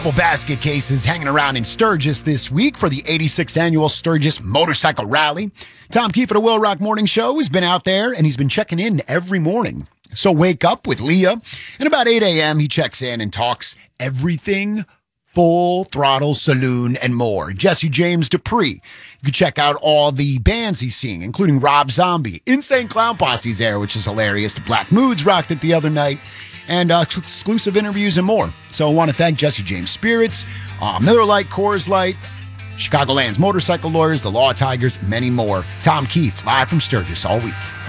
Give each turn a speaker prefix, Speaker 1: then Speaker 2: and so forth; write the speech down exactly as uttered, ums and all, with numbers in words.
Speaker 1: Couple basket cases hanging around in Sturgis this week for the eighty-sixth annual Sturgis Motorcycle Rally. Tom Keefe at the Will Rock Morning Show has been out there, and he's been checking in every morning. So wake up with Leah, and about eight a.m. he checks in and talks everything Full Throttle Saloon and more. Jesse James Dupree. You can check out all the bands he's seeing, including Rob Zombie. Insane Clown Posse's there, which is hilarious. The Black Moods rocked it the other night. And uh, exclusive interviews and more. So I want to thank Jesse James Spirits, uh, Miller Lite, Coors Light, Chicagoland's Motorcycle Lawyers, the Law Tigers, and many more. Tom Keefe, live from Sturgis all week.